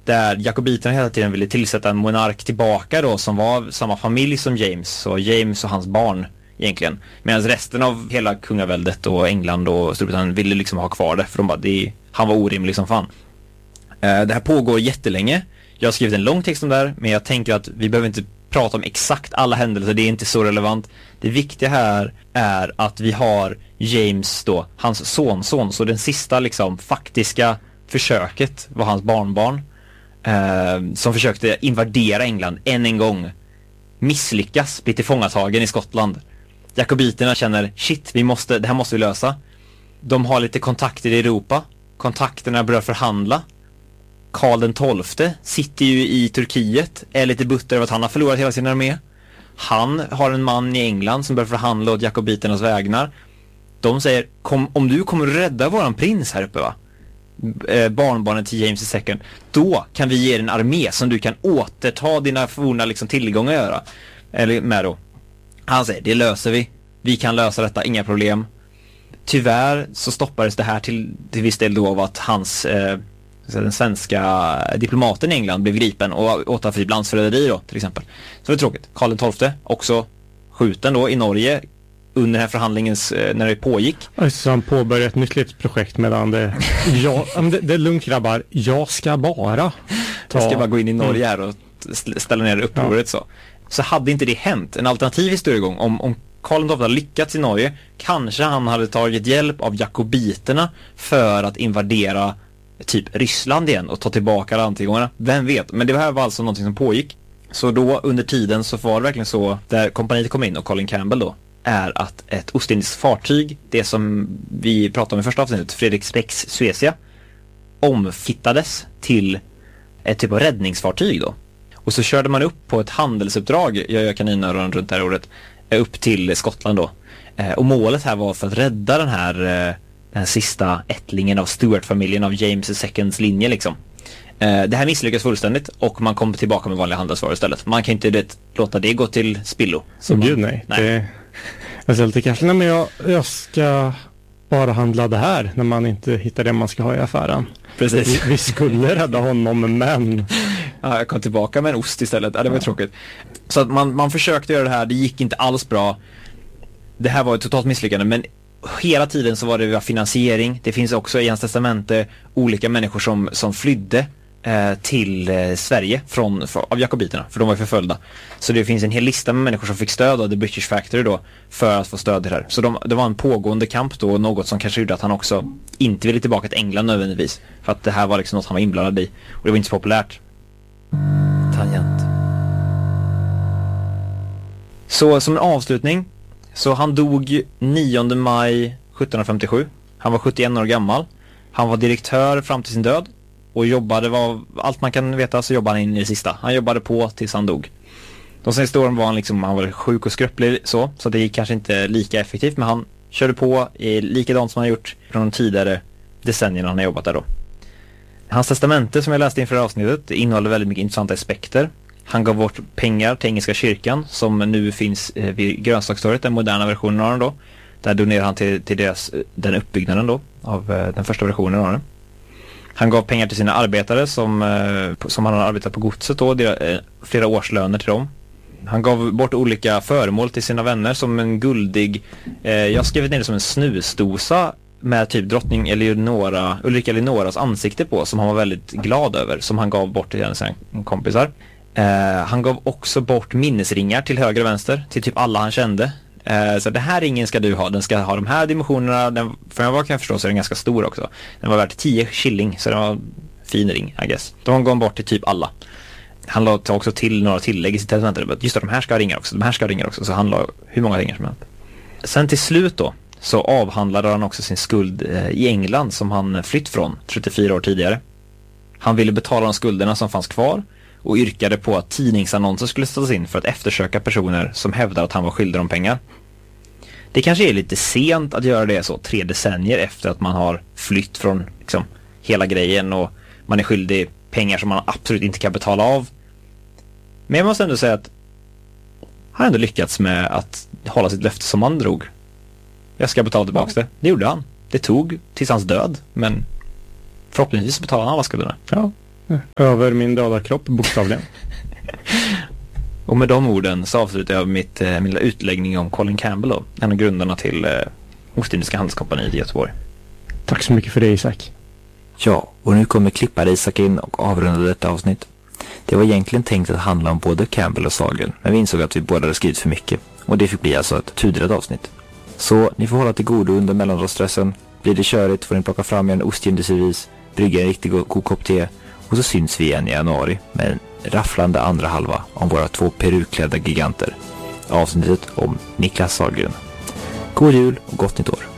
där jakobiterna hela tiden ville tillsätta en monark tillbaka då, som var samma familj som James. Så James och hans barn egentligen. Medan resten av hela kungaväldet och England och Storbritannien ville liksom ha kvar det. För de bara, han var orimlig som fan. Det här pågår jättelänge. Jag har skrivit en lång text om det här, men jag tänker att vi behöver inte prata om exakt alla händelser. Det är inte så relevant. Det viktiga här är att vi har James då, hans sonson. Så den sista liksom faktiska försöket var hans barnbarn. Som försökte invadera England än en gång. Misslyckas, bli tillfångatagen i Skottland. Jakobiterna känner, shit, det här måste vi lösa. De har lite kontakter i Europa. Kontakterna börjar förhandla. Karl den 12 sitter ju i Turkiet, är lite butter över att han har förlorat hela sin armé. Han har en man i England som börjar förhandla åt jakobiternas vägnar. De säger, om du kommer rädda våran prins här uppe, va? Barnbarnet till James II, då kan vi ge dig en armé som du kan återta dina forna liksom tillgångar göra. Eller med då. Han säger, det löser vi. Vi kan lösa detta, inga problem. Tyvärr så stoppades det här till viss del då av att hans den svenska diplomaten i England blev gripen och åtalad för landsförräderi då, till exempel. Så det är tråkigt. Karl den 12 också skjuten då i Norge under den här förhandlingens när det pågick. Alltså han påbörjade ett nytt litet projekt medan det är lugnt grabbar, jag ska bara gå in i Norge här och ställa ner upproret så hade inte det hänt. En alternativ historiegång om Karl XII hade lyckats i Norge, kanske han hade tagit hjälp av jakobiterna för att invadera typ Ryssland igen och ta tillbaka landtillgångarna. Vem vet? Men det här var alltså någonting som pågick. Så då under tiden så var det verkligen så, där kompaniet kom in och Colin Campbell då, är att ett ostindiskt fartyg, det som vi pratade om i första avsnittet, Fredrik Specks Suecia, omfittades till ett typ av räddningsfartyg då. Och så körde man upp på ett handelsuppdrag, jag gör kaninöron runt det här ordet, upp till Skottland då. Och målet här var för att rädda den här sista ättlingen av Stuart-familjen av James IIs linje liksom. Det här misslyckas fullständigt och man kommer tillbaka med vanliga handelsvaror istället. Man kan inte låta det gå till spillo. Gud nej. Jag säger kanske men jag ska bara handla det här när man inte hittar det man ska ha i affären. Precis. Vi skulle rädda honom, men ja, jag kom tillbaka med en ost istället. Ja, det var tråkigt. Så att man försökte göra det här, det gick inte alls bra. Det här var ett totalt misslyckande, men hela tiden så var det finansiering. Det finns också i hans testamente olika människor som flydde till Sverige av jakobiterna, för de var förföljda. Så det finns en hel lista med människor som fick stöd av The British Factory då för att få stöd till det här. Så det var en pågående kamp då, något som kanske gjorde att han också inte ville tillbaka till England nödvändigtvis, för att det här var liksom något han var inblandad i och det var inte så populärt. Tangent. Så som en avslutning, så han dog 9 maj 1757. Han var 71 år gammal. Han var direktör fram till sin död och jobbade, allt man kan veta så jobbade han in i det sista. Han jobbade på tills han dog. De senaste åren var han var sjuk och skröplig så det gick kanske inte lika effektivt, men han körde på likadant som han gjort från de tidigare decennierna han har jobbat där då. Hans testamente som jag läste inför avsnittet innehåller väldigt mycket intressanta aspekter. Han gav bort pengar till engelska kyrkan som nu finns vid Grönsakstorget, den moderna versionen av den då. Där donerar han till den uppbyggnaden då av den första versionen av den. Han gav pengar till sina arbetare som han har arbetat på godset då, flera årslöner till dem. Han gav bort olika föremål till sina vänner som en guldig, jag skrev ner det som en snusdosa med typ drottning Ulrika Eleonoras ansikte på, som han var väldigt glad över, som han gav bort till sina kompisar. Han gav också bort minnesringar till höger och vänster till typ alla han kände. Så det här ringen ska du ha, den ska ha de här dimensionerna, för vad kan jag förstå så är den ganska stor också. Den var värd 10 shilling, så det var en fin ring, I guess. De gav bort till typ alla. Han la också till några tillägg i sitt testamente. Just det, de här ska ha ringar också, de här ska ha ringar också. Så han la hur många ringar som helst. Sen till slut då så avhandlade han också sin skuld i England som han flytt från 34 år tidigare. Han ville betala de skulderna som fanns kvar och yrkade på att tidningsannonser skulle ställas in för att eftersöka personer som hävdar att han var skyldig dem pengar. Det kanske är lite sent att göra det så 3 decennier efter att man har flytt från liksom hela grejen och man är skyldig pengar som man absolut inte kan betala av. Men jag måste ändå säga att han ändå lyckats med att hålla sitt löfte som han drog. Jag ska betala tillbaka det. Det gjorde han. Det tog tills hans död, men förhoppningsvis betalade han alla skulderna. Ja. över min döda kropp, bokstavligen. Och med de orden så avslutar jag min lilla utläggning om Colin Campbell då, en av grundarna till Ostindiska handelskompaniet i Göteborg. Tack så mycket för det, Isak. Ja, och nu kommer klippare Isak in och avrunda detta avsnitt. Det var egentligen tänkt att handla om både Campbell och Sahlgren, men vi insåg att vi båda hade skrivit för mycket och det fick bli alltså ett tudelat avsnitt. Så ni får hålla till godo under mellanroststressen. Blir det körigt får ni plocka fram en ostgindecivis, brygga en riktigt god kopp te och så syns vi igen i januari med en rafflande andra halva om våra 2 peruklädda giganter. Avsnittet om Niklas Sahlgren. God jul och gott nytt år!